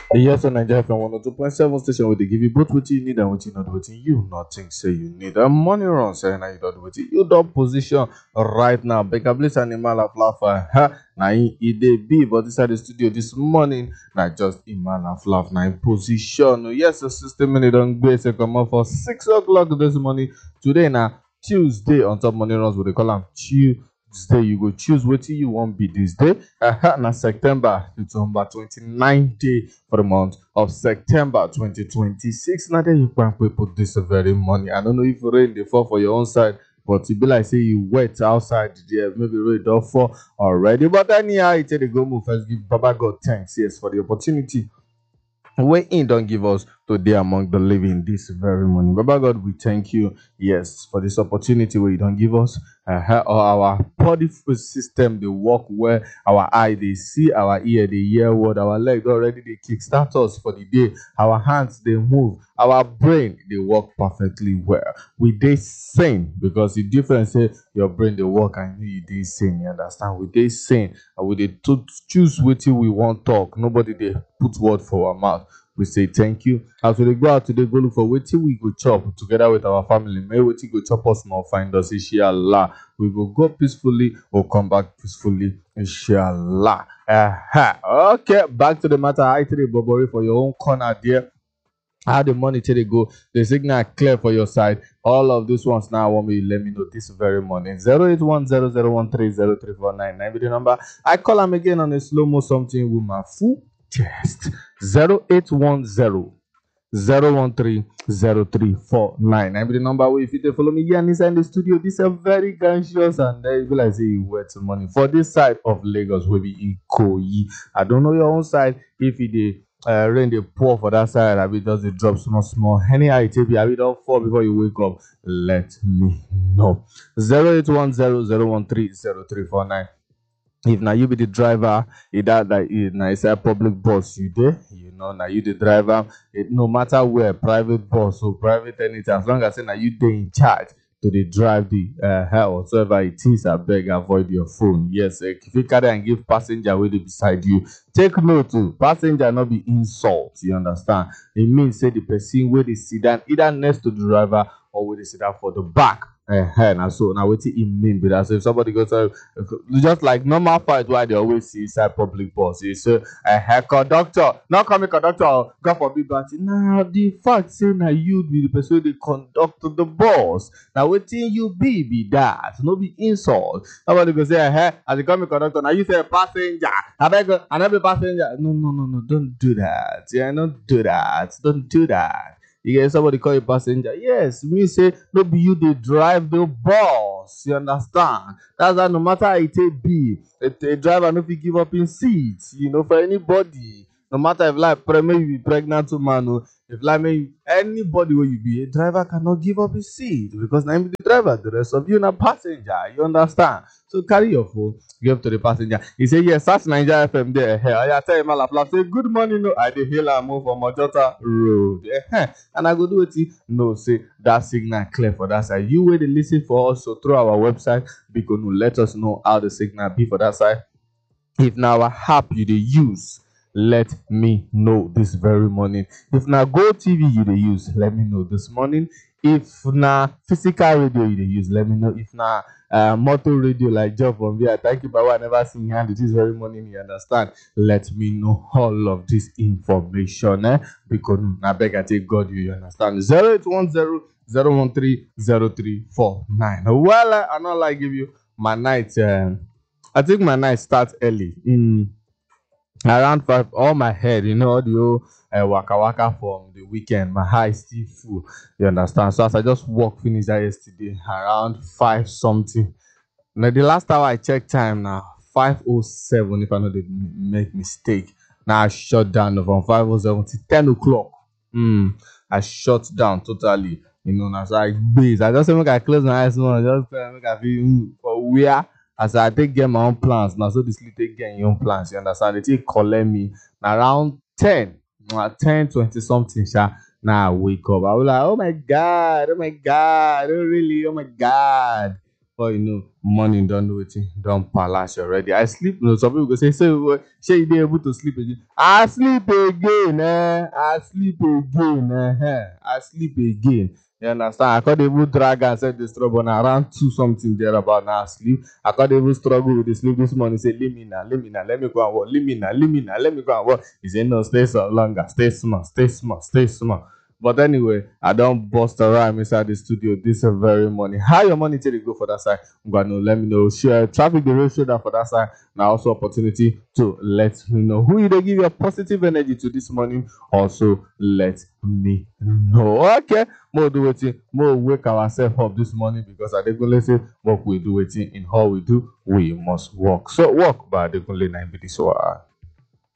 Yes, on Nigeria FM 102.7 station where they give you both what you need and what you not what you not think say you need. A money run saying now you don't what you don't position right now. Becca Bliss animal of laugh. Now it dey be but inside the studio this morning. Now just Iman of laugh now in position. Yes, the system minute on base come up for 6 o'clock this morning. Today now Tuesday on top money runs what they call them Tuesday. You go choose what you want be this day. Now September it's number 29 day for the month of September 2026. Now then you can put this very morning. I don't know if rain dey fall for your own side, but it be like say you wet outside there, maybe rain don't fall already. But anyhow, it's a go move first give Baba God thanks, yes, for the opportunity wey He don't give us today among the living this very morning. Baba God, we thank you, yes, for this opportunity where you don't give us. Our body system they work well, our eye they see, our ear they hear word, our leg already they kickstart us for the day, our hands they move, our brain they work perfectly well. We they sane because the difference say your brain they work and you they sane. You understand? We they sane and we they choose what we want talk. Nobody they put word for our mouth. We say thank you. As we go out today, go look for wetin we go chop together with our family. May wetin go chop us more find us, inshallah. We will go peacefully or come back peacefully, inshallah. Okay, back to the matter. I tell you, Bobori, for your own corner there. How the money till they go, the signal clear for your side. All of these ones now I want me let me know this very morning. 08100130349 be the number. I call them again on a slow-mo something with my full chest. 0810 0130349. I be the number where if you dey follow me here inside the studio. This is very conscious and there you be like say you wet money for this side of Lagos will be Ikoyi. I don't know your own side if it dey rain dey pour for that side. I be just dey drop small. Anyhow it be I be don't fall before you wake up. Let me know. 0810 0130349. If now you be the driver, either that now it's a public bus you there, you know now you the driver. No matter where, private bus or private anything, as long as say now you dey in charge to the drive the whatsoever it is, I beg avoid your phone. Yes, if you carry and give passenger wey dey beside you, take note too. Passenger not be insult. You understand? It means say the person where they sit down either next to the driver or where they sit down for the back. Now so now what it mean be that so if somebody goes just like normal fight why they always see inside public bus, you say conductor, not coming conductor, God forbid, but now the fact say now you be the person they conduct the bus. Now waiting you be that, no be insult. Somebody go say as they coming conductor, now you say passenger. I beg another passenger. No, don't do that. Yeah, don't do that. You get somebody call you passenger. Yes, me say no be you they drive the bus. You understand? That's why no matter how it be, a driver no fit give up in seats. You know, for anybody. No matter if like maybe you be pregnant woman or if like maybe anybody where you be, a driver cannot give up his seat because now the driver, the rest of you na passenger. You understand? So carry your phone, give to the passenger. He say yes, that's Nigeria FM there. I tell him all say good morning. No, I dey hail and move from Mojota Road. And I go do it. No, say that signal clear for that side. You will listen for us so through our website because no let us know how the signal be for that side. If now our app you dey use, let me know this very morning. If now Go TV you dey use, let me know this morning. If now physical radio you dey use, let me know. If now motor radio like Job from here, thank you, Baba. I never seen hand this very morning. You understand? Let me know all of this information, because I beg I take God you understand. 0810 0130349. Well, I not like give you my night. I think my night starts early. Around 5, all my head, all the whole waka from the weekend, my eye still full. You understand? So as I just walk finish that yesterday, around 5 something. Now the last time I checked time now, 5:07 if I know they make mistake. Now I shut down from 5:07 to 10 o'clock. I shut down totally. Now so I base. I just say make I close my eyes now. Just make I feel for where. As I take get my own plans now, so this little get your own plans. You understand? They take collect me now around 10:20 something. Now I wake up. I was like, oh my god, oh really, oh my god. but morning don't do it, don't palace already. I sleep. Some people go say, so shey you be able to sleep again? I sleep again, I sleep again, I sleep again. You understand? I can't even drag and set the struggle on around 2 something there about now sleep. I can't even struggle with the sleep this morning. Say, leave me now, let me go and work. Leave me now, let me go and work. He said, no, stay so longer, stay small, stay small, stay small. But anyway, I don't bust around inside the studio this very morning. How your money take go for that side? I'm gonna let me know. Share traffic the road show that for that side. Now also opportunity to let me know who you they give your positive energy to this morning. Also let me know. Okay, more do it. More wake ourselves up this morning because I definitely say what we do it in how we do we must work. So work by the 9 minutes.